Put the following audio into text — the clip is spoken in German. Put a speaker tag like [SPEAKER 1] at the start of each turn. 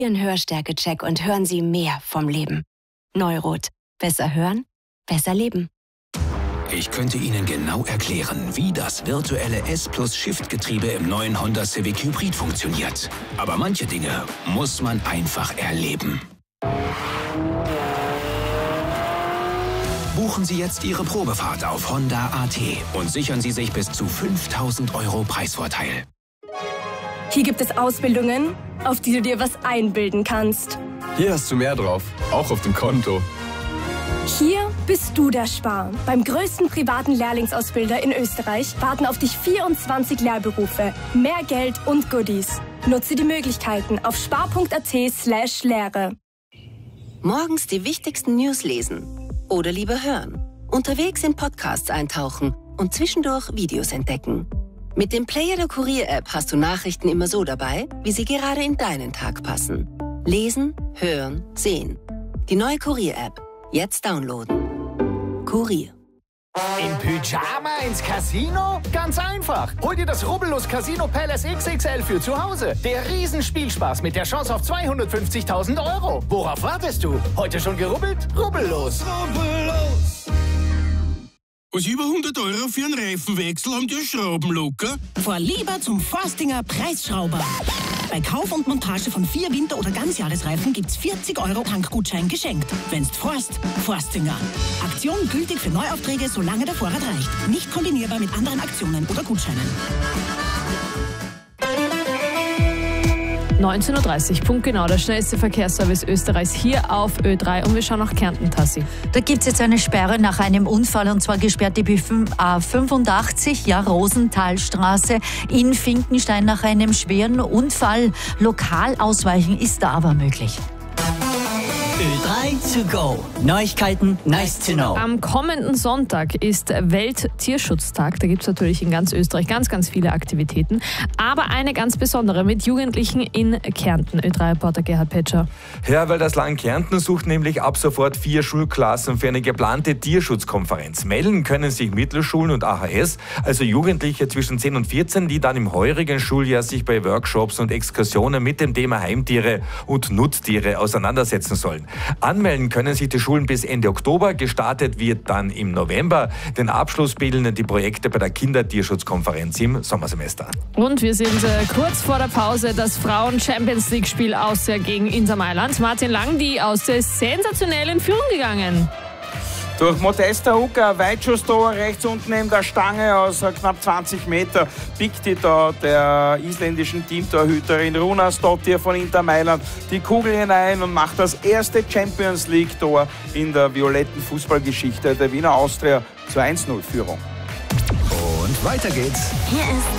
[SPEAKER 1] Ihren Hörstärke-Check und hören Sie mehr vom Leben. Neurot. Besser hören, besser leben.
[SPEAKER 2] Ich könnte Ihnen genau erklären, wie das virtuelle S+-Shift-Getriebe im neuen Honda Civic Hybrid funktioniert. Aber manche Dinge muss man einfach erleben. Buchen Sie jetzt Ihre Probefahrt auf Honda.at und sichern Sie sich bis zu 5.000 € Preisvorteil.
[SPEAKER 3] Hier gibt es Ausbildungen, auf die du dir was einbilden kannst.
[SPEAKER 4] Hier hast du mehr drauf, auch auf dem Konto.
[SPEAKER 3] Hier bist du der Spar. Beim größten privaten Lehrlingsausbilder in Österreich warten auf dich 24 Lehrberufe, mehr Geld und Goodies. Nutze die Möglichkeiten auf spar.at/Lehre.
[SPEAKER 1] Morgens die wichtigsten News lesen oder lieber hören. Unterwegs in Podcasts eintauchen und zwischendurch Videos entdecken. Mit dem Player der Kurier-App hast du Nachrichten immer so dabei, wie sie gerade in deinen Tag passen. Lesen, hören, sehen. Die neue Kurier-App. Jetzt downloaden. Kurier.
[SPEAKER 5] Im Pyjama ins Casino? Ganz einfach. Hol dir das Rubbellos Casino Palace XXL für zu Hause. Der Riesenspielspaß mit der Chance auf 250.000 €. Worauf wartest du? Heute schon gerubbelt? Rubbellos. Rubbellos.
[SPEAKER 6] Was über 100 € für einen Reifenwechsel haben die Schrauben locker?
[SPEAKER 7] Fahr lieber zum Forstinger Preisschrauber. Bei Kauf und Montage von 4 Winter- oder Ganzjahresreifen gibt's 40 € Tankgutschein geschenkt. Wenn's Forstinger. Aktion gültig für Neuaufträge, solange der Vorrat reicht. Nicht kombinierbar mit anderen Aktionen oder Gutscheinen.
[SPEAKER 8] 19:30 Uhr, punktgenau, der schnellste Verkehrsservice Österreichs hier auf Ö3 und wir schauen nach Kärnten, Tassi.
[SPEAKER 9] Da gibt es jetzt eine Sperre nach einem Unfall und zwar gesperrt die A85, Rosenthalstraße in Finkenstein nach einem schweren Unfall. Lokal ausweichen ist da aber möglich.
[SPEAKER 10] Ö3 to go. Neuigkeiten, nice to know.
[SPEAKER 8] Am kommenden Sonntag ist Welttierschutztag. Da gibt es natürlich in ganz Österreich ganz, ganz viele Aktivitäten. Aber eine ganz besondere mit Jugendlichen in Kärnten. Ö3-Reporter Gerhard Petscher.
[SPEAKER 11] Ja, weil das Land Kärnten sucht nämlich ab sofort 4 Schulklassen für eine geplante Tierschutzkonferenz. Melden können sich Mittelschulen und AHS, also Jugendliche zwischen 10 und 14, die dann im heurigen Schuljahr sich bei Workshops und Exkursionen mit dem Thema Heimtiere und Nutztiere auseinandersetzen sollen. Anmelden können sich die Schulen bis Ende Oktober. Gestartet wird dann im November. Den Abschluss bilden die Projekte bei der Kindertierschutzkonferenz im Sommersemester.
[SPEAKER 8] Und wir sind kurz vor der Pause. Das Frauen-Champions-League-Spiel Austria gegen Inter Mailand. Martin Lang, die Austria ist sensationell in Führung gegangen.
[SPEAKER 12] Durch Modesta Uka, Weitschusstor rechts unten neben der Stange aus knapp 20 Meter, biegt die da der isländischen Teamtorhüterin Runa Stottir von Inter Mailand die Kugel hinein und macht das erste Champions League-Tor in der violetten Fußballgeschichte der Wiener Austria zur 1:0-Führung.
[SPEAKER 2] Und weiter geht's.
[SPEAKER 1] Hier ist